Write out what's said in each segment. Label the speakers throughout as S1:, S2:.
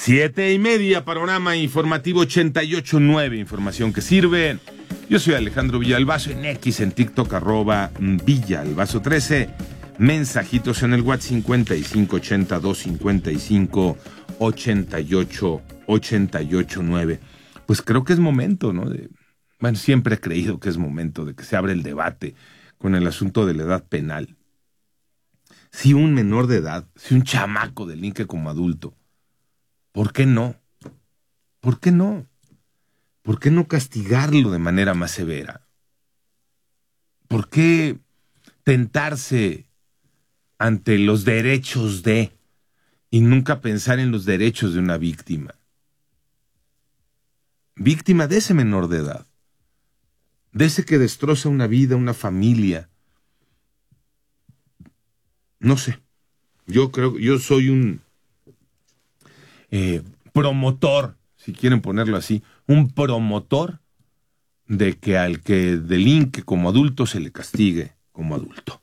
S1: 7:30, panorama informativo 88.9, información que sirve. Yo soy Alejandro Villalbazo, en X, en TikTok, @Villalbazo13. Mensajitos en el WhatsApp 5582558889. Pues creo que es momento, ¿no? Siempre he creído que es momento de que se abra el debate con el asunto de la edad penal. Si un menor de edad, si un chamaco delinque como adulto, ¿por qué no? ¿Por qué no? ¿Por qué no castigarlo de manera más severa? ¿Por qué tentarse ante los derechos de y nunca pensar en los derechos de una víctima? Víctima de ese menor de edad, de ese que destroza una vida, una familia. No sé, yo soy un promotor, si quieren ponerlo así, un promotor de que al que delinque como adulto se le castigue como adulto.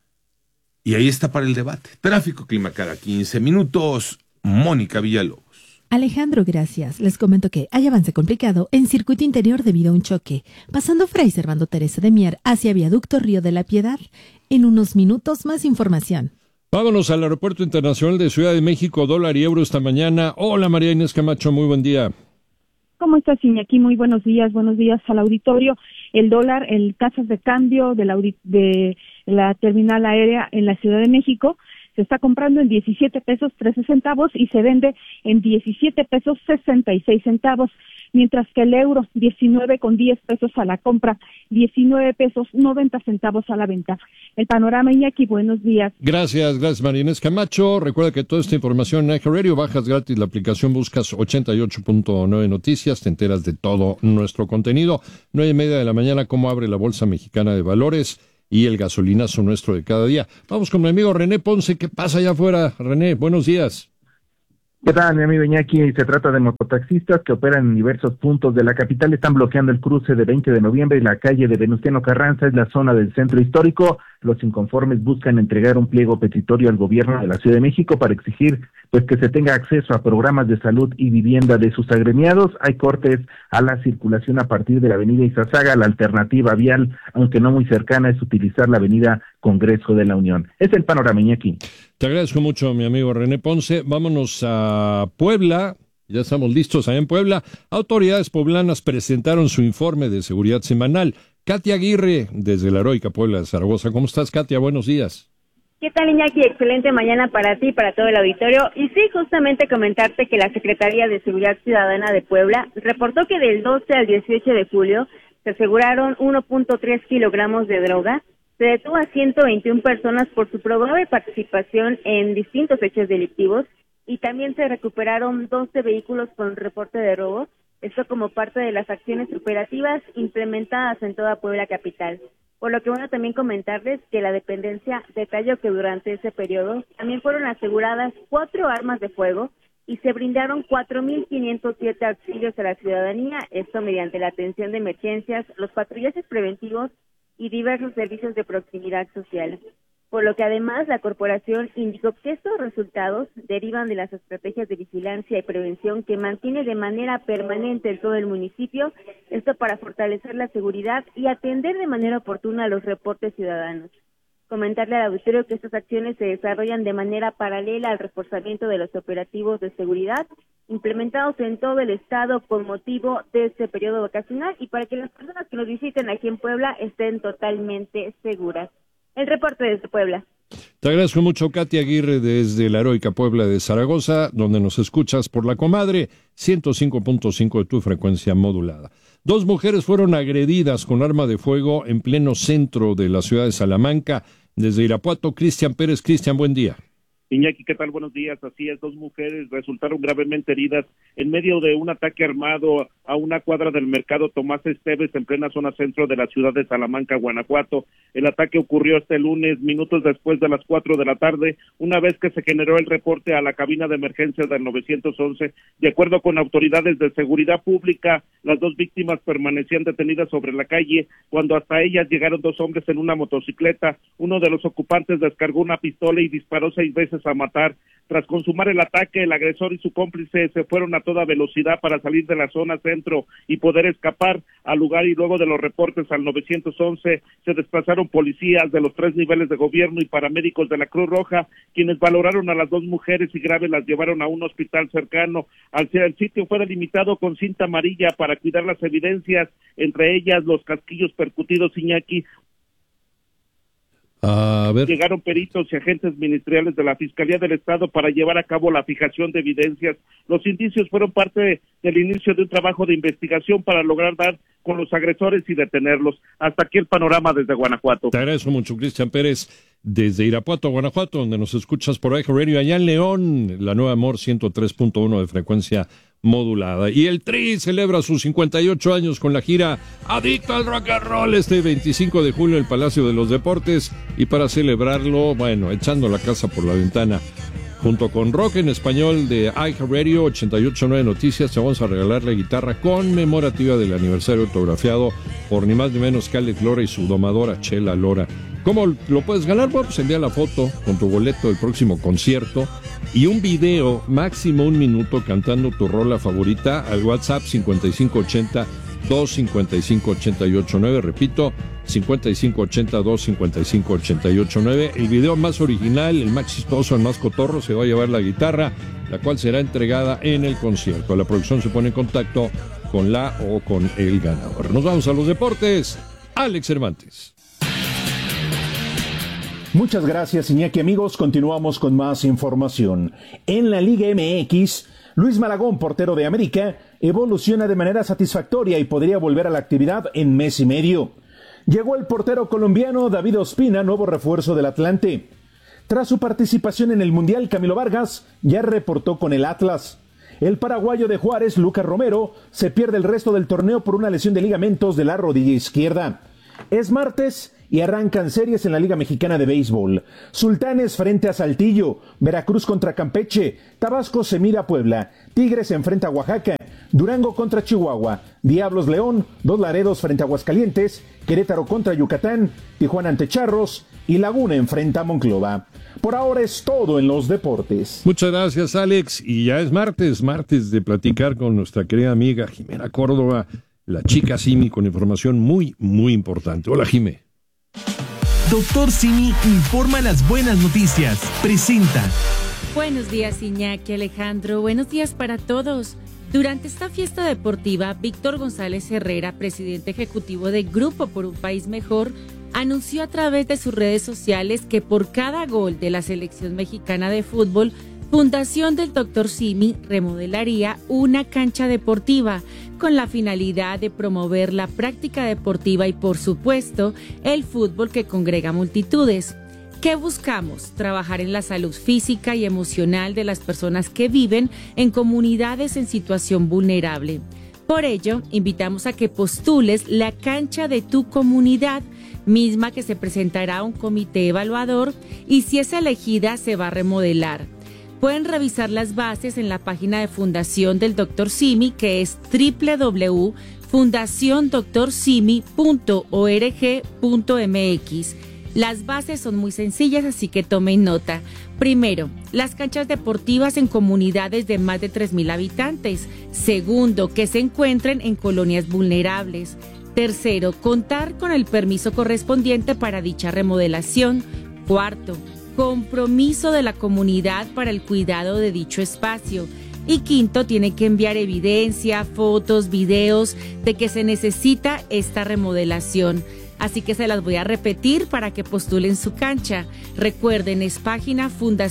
S1: Y ahí está para el debate. Tráfico, clima cada 15 minutos. Mónica Villalobos.
S2: Alejandro, gracias. Les comento que hay avance complicado en circuito interior debido a un choque, pasando Fray Servando Teresa de Mier hacia Viaducto Río de la Piedad. En unos minutos más información.
S3: Vámonos al Aeropuerto Internacional de Ciudad de México, dólar y euro esta mañana. Hola María Inés Camacho, muy buen día.
S4: ¿Cómo estás, Iñaki? Muy buenos días al auditorio. El dólar, el tasas de cambio de la terminal aérea en la Ciudad de México se está comprando en 17 pesos 13 centavos y se vende en 17 pesos 66 centavos, mientras que el euro 19,10 pesos a la compra, 19 pesos 90 centavos a la venta. El panorama, Iñaki, buenos días.
S3: Gracias María Inés Camacho. Recuerda que toda esta información en iHeartRadio, bajas gratis la aplicación, buscas 88.9 Noticias, te enteras de todo nuestro contenido. 9:30 de la mañana, cómo abre la Bolsa Mexicana de Valores y el gasolinazo nuestro de cada día. Vamos con mi amigo René Ponce. ¿Qué pasa allá afuera? René, buenos días.
S5: ¿Qué tal, mi amigo Iñaki? Se trata de mototaxistas que operan en diversos puntos de la capital. Están bloqueando el cruce de 20 de noviembre y la calle de Venustiano Carranza, es la zona del centro histórico. Los inconformes buscan entregar un pliego petitorio al gobierno de la Ciudad de México para exigir que se tenga acceso a programas de salud y vivienda de sus agremiados. Hay cortes a la circulación a partir de la avenida Izazaga. La alternativa vial, aunque no muy cercana, es utilizar la avenida Congreso de la Unión. Es el panorama, Iñaki.
S3: Te agradezco mucho, mi amigo René Ponce. Vámonos a Puebla. Ya estamos listos allá en Puebla. Autoridades poblanas presentaron su informe de seguridad semanal. Katia Aguirre, desde la heroica Puebla de Zaragoza. ¿Cómo estás, Katia? Buenos días.
S6: ¿Qué tal, Iñaki? Excelente mañana para ti y para todo el auditorio. Y sí, justamente comentarte que la Secretaría de Seguridad Ciudadana de Puebla reportó que del 12 al 18 de julio se aseguraron 1.3 kilogramos de droga. Se detuvo a 121 personas por su probable participación en distintos hechos delictivos y también se recuperaron 12 vehículos con reporte de robo. Esto como parte de las acciones operativas implementadas en toda Puebla capital. Por lo que también comentarles que la dependencia detalló que durante ese periodo también fueron aseguradas 4 armas de fuego y se brindaron 4.507 auxilios a la ciudadanía, esto mediante la atención de emergencias, los patrullajes preventivos y diversos servicios de proximidad social. Por lo que además la corporación indicó que estos resultados derivan de las estrategias de vigilancia y prevención que mantiene de manera permanente en todo el municipio, esto para fortalecer la seguridad y atender de manera oportuna los reportes ciudadanos. Comentarle al auditorio que estas acciones se desarrollan de manera paralela al reforzamiento de los operativos de seguridad implementados en todo el estado con motivo de este periodo vacacional y para que las personas que nos visiten aquí en Puebla estén totalmente seguras. El reporte desde Puebla.
S3: Te agradezco mucho, Katia Aguirre, desde la heroica Puebla de Zaragoza, donde nos escuchas por la comadre 105.5 de tu frecuencia modulada. 2 mujeres fueron agredidas con arma de fuego en pleno centro de la ciudad de Salamanca. Desde Irapuato, Cristian Pérez. Cristian, buen día.
S7: Iñaki, ¿qué tal? Buenos días. Así es, 2 mujeres resultaron gravemente heridas en medio de un ataque armado a una cuadra del mercado Tomás Esteves, en plena zona centro de la ciudad de Salamanca, Guanajuato. El ataque ocurrió este lunes, minutos después de las 4 de la tarde, una vez que se generó el reporte a la cabina de emergencia del 911. De acuerdo con autoridades de seguridad pública, las dos víctimas permanecían detenidas sobre la calle cuando hasta ellas llegaron dos hombres en una motocicleta. Uno de los ocupantes descargó una pistola y disparó 6 veces a matar. Tras consumar el ataque, el agresor y su cómplice se fueron a toda velocidad para salir de la zona centro y poder escapar al lugar, y luego de los reportes al 911 se desplazaron policías de los 3 niveles de gobierno y paramédicos de la Cruz Roja, quienes valoraron a las dos mujeres y graves las llevaron a un hospital cercano. El sitio fue delimitado con cinta amarilla para cuidar las evidencias, entre ellas los casquillos percutidos, Iñaki. Llegaron peritos y agentes ministeriales de la Fiscalía del Estado para llevar a cabo la fijación de evidencias. Los indicios fueron parte del inicio de un trabajo de investigación para lograr dar con los agresores y detenerlos. Hasta aquí el panorama desde Guanajuato.
S3: Te agradezco mucho, Cristian Pérez, desde Irapuato, Guanajuato, donde nos escuchas por iHeart Radio, allá en León, la Nueva Amor 103.1 de frecuencia modulada. Y el Tri celebra sus 58 años con la gira Adicto al Rock and Roll este 25 de julio en el Palacio de los Deportes, y para celebrarlo, bueno, echando la casa por la ventana, junto con Rock en Español de iHeart Radio 88.9 Noticias, te vamos a regalar la guitarra conmemorativa del aniversario autografiado por ni más ni menos que Alex Lora y su domadora Chela Lora. ¿Cómo lo puedes ganar? Bueno, pues envía la foto con tu boleto del próximo concierto y un video, máximo 1 minuto, cantando tu rola favorita al WhatsApp 5580-255-889. Repito, 5580-255-889. El video más original, el más chistoso, el más cotorro, se va a llevar la guitarra, la cual será entregada en el concierto. La producción se pone en contacto con la o con el ganador. Nos vamos a los deportes. Alex Cervantes.
S8: Muchas gracias, Iñaki. Amigos, continuamos con más información. En la Liga MX, Luis Malagón, portero de América, evoluciona de manera satisfactoria y podría volver a la actividad en mes y medio. Llegó el portero colombiano David Ospina, nuevo refuerzo del Atlante. Tras su participación en el Mundial, Camilo Vargas ya reportó con el Atlas. El paraguayo de Juárez, Lucas Romero, se pierde el resto del torneo por una lesión de ligamentos de la rodilla izquierda. Es martes y arrancan series en la Liga Mexicana de Béisbol. Sultanes frente a Saltillo, Veracruz contra Campeche, Tabasco se mira a Puebla, Tigres se enfrenta a Oaxaca, Durango contra Chihuahua, Diablos León, Dos Laredos frente a Aguascalientes, Querétaro contra Yucatán, Tijuana ante Charros y Laguna enfrenta a Monclova. Por ahora es todo en los deportes.
S3: Muchas gracias, Alex. Y ya es martes de platicar con nuestra querida amiga Jimena Córdoba, la chica Simi, con información muy, muy importante. Hola, Jimé.
S9: Doctor Simi informa las buenas noticias. Presenta.
S10: Buenos días, Iñaki, Alejandro. Buenos días para todos. Durante esta fiesta deportiva, Víctor González Herrera, presidente ejecutivo de Grupo por un País Mejor, anunció a través de sus redes sociales que por cada gol de la selección mexicana de fútbol, Fundación del Dr. Simi remodelaría una cancha deportiva con la finalidad de promover la práctica deportiva y, por supuesto, el fútbol que congrega multitudes. ¿Qué buscamos? Trabajar en la salud física y emocional de las personas que viven en comunidades en situación vulnerable. Por ello, invitamos a que postules la cancha de tu comunidad, misma que se presentará a un comité evaluador y, si es elegida, se va a remodelar. Pueden revisar las bases en la página de Fundación del Dr. Simi, que es www.fundaciondoctorsimi.org.mx. Las bases son muy sencillas, así que tomen nota. Primero, las canchas deportivas en comunidades de más de 3,000 habitantes. Segundo, que se encuentren en colonias vulnerables. Tercero, contar con el permiso correspondiente para dicha remodelación. Cuarto, compromiso de la comunidad para el cuidado de dicho espacio. Y quinto, tiene que enviar evidencia, fotos, videos de que se necesita esta remodelación. Así que se las voy a repetir para que postulen su cancha. Recuerden, es página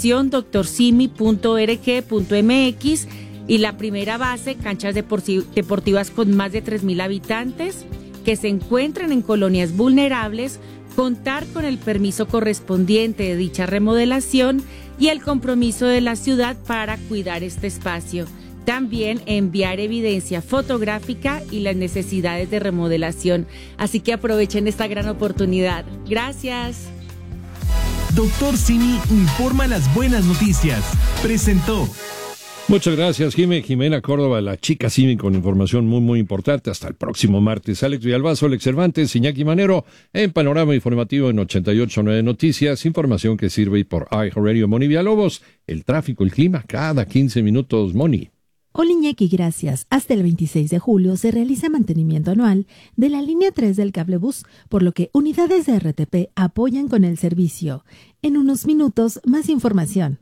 S10: fundaciondoctorsimi.org.mx y la primera base, canchas deportivas con más de 3,000 habitantes que se encuentran en colonias vulnerables, contar con el permiso correspondiente de dicha remodelación y el compromiso de la ciudad para cuidar este espacio. también enviar evidencia fotográfica y las necesidades de remodelación. Así que aprovechen esta gran oportunidad. Gracias.
S9: Dr. Simi informa las buenas noticias. Presentó.
S3: Muchas gracias, Jimena Córdoba, la chica Simi, con información muy importante. Hasta el próximo martes. Alex Villalbazo, Alex Cervantes, Iñaki Manero, en Panorama Informativo en 88.9 Noticias. Información que sirve por iHeartRadio. Moni Villalobos, el tráfico, el clima, cada 15 minutos, Moni.
S2: Hola Iñaki, gracias. Hasta el 26 de julio se realiza mantenimiento anual de la línea 3 del cablebús, por lo que unidades de RTP apoyan con el servicio. En unos minutos, más información.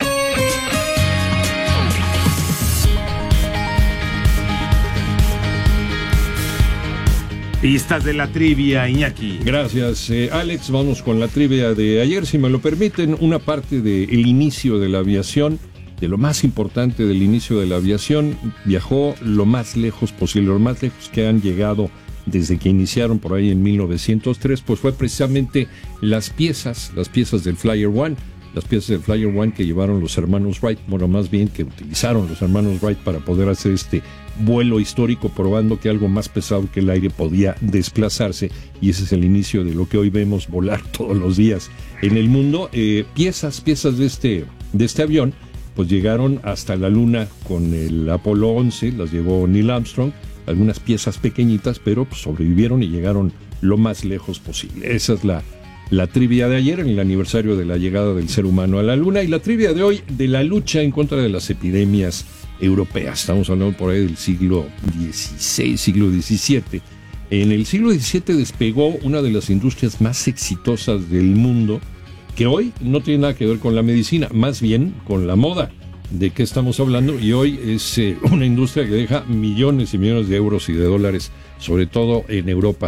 S1: Pistas de la trivia, Iñaki.
S3: Gracias, Alex. Vamos con la trivia de ayer, si me lo permiten. Una parte del inicio de la aviación, de lo más importante del inicio de la aviación, viajó lo más lejos posible, lo más lejos que han llegado desde que iniciaron por ahí en 1903, pues fue precisamente las piezas del Flyer One. Las piezas del Flyer One que llevaron los hermanos Wright, bueno, más bien que utilizaron los hermanos Wright para poder hacer este vuelo histórico, probando que algo más pesado que el aire podía desplazarse, y ese es el inicio de lo que hoy vemos volar todos los días en el mundo. Piezas de este avión, pues llegaron hasta la Luna con el Apolo 11, las llevó Neil Armstrong, algunas piezas pequeñitas, pero pues sobrevivieron y llegaron lo más lejos posible. Esa es la trivia de ayer, en el aniversario de la llegada del ser humano a la Luna, y la trivia de hoy de la lucha en contra de las epidemias europeas. Estamos hablando por ahí del siglo XVI, siglo XVII. En el siglo XVII despegó una de las industrias más exitosas del mundo, que hoy no tiene nada que ver con la medicina, más bien con la moda. ¿De qué estamos hablando? Y hoy es una industria que deja millones y millones de euros y de dólares, sobre todo en Europa.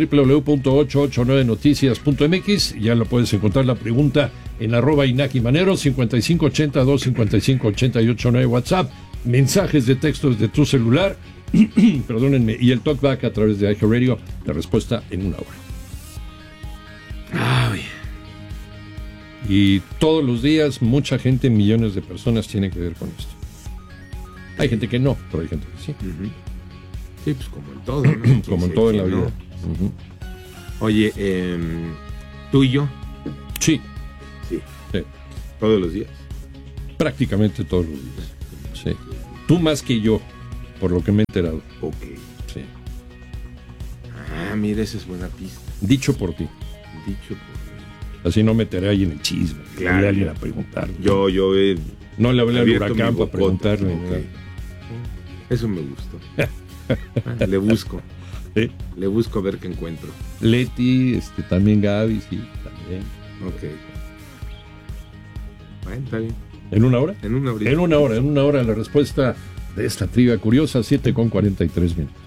S3: www.889noticias.mx, ya lo puedes encontrar la pregunta en @Iñaki Manero, 5580-255-889 WhatsApp, mensajes de texto desde tu celular, perdónenme, y el talkback a través de iHeartRadio, la respuesta en una hora.
S1: Ay.
S3: Y todos los días, mucha gente, millones de personas tienen que ver con esto. Hay gente que no, pero hay gente que sí.
S1: Uh-huh. Sí, pues como en todo, ¿no?
S3: Como en todo en la vida.
S1: No.
S3: Uh-huh.
S1: Oye, ¿tú y yo?
S3: Sí.
S1: Sí. ¿Todos los días?
S3: Prácticamente todos los días. Sí. Tú más que yo, por lo que me he enterado.
S1: Ok.
S3: Sí.
S1: Ah, mira, esa es buena pista.
S3: Dicho por ti.
S1: Dicho por ti.
S3: Así no meteré ahí en el chisme.
S1: Claro.
S3: Le alguien a preguntar.
S1: Yo
S3: no le hablé al huracán para preguntarle.
S1: Okay. Eso me gustó. Le busco.
S3: ¿Sí?
S1: Le busco a ver qué encuentro.
S3: Leti, también Gaby, sí, también.
S1: Ok. Bueno, está bien.
S3: ¿En una hora?
S1: En una hora.
S3: En una hora la respuesta de esta trivia curiosa, 7:43 minutos.